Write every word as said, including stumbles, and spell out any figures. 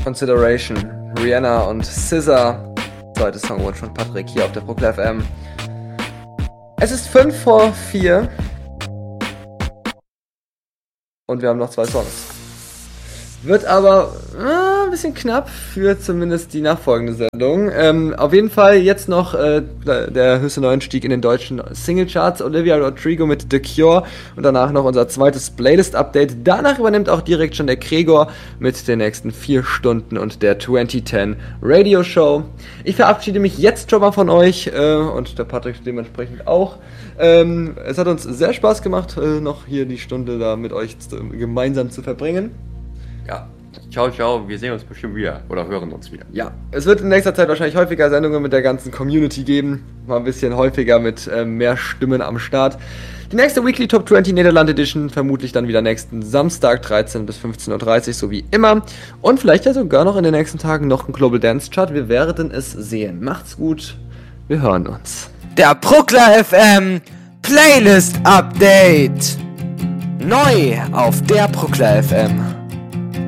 Consideration, Rihanna und S Z A. Zweite Songwunsch von Patrick hier auf der Procla F M. Es ist fünf vor vier. Und wir haben noch zwei Songs. Wird aber äh, ein bisschen knapp für zumindest die nachfolgende Sendung. Ähm, auf jeden Fall jetzt noch äh, der höchste Neuanstieg in den deutschen Singlecharts. Olivia Rodrigo mit The Cure und danach noch unser zweites Playlist-Update. Danach übernimmt auch direkt schon der Gregor mit den nächsten vier Stunden und der zwanzig zehn Radio Show. Ich verabschiede mich jetzt schon mal von euch äh, und der Patrick dementsprechend auch. Ähm, es hat uns sehr Spaß gemacht, äh, noch hier die Stunde da mit euch zu, gemeinsam zu verbringen. Ja, ciao, ciao, wir sehen uns bestimmt wieder oder hören uns wieder. Ja, es wird in nächster Zeit wahrscheinlich häufiger Sendungen mit der ganzen Community geben. Mal ein bisschen häufiger mit äh, mehr Stimmen am Start. Die nächste Weekly Top zwanzig Nederland Edition vermutlich dann wieder nächsten Samstag, dreizehn bis fünfzehn Uhr dreißig, so wie immer. Und vielleicht ja sogar noch in den nächsten Tagen noch ein Global Dance Chart. Wir werden es sehen. Macht's gut, wir hören uns. Der Procla F M Playlist Update. Neu auf der Procla F M.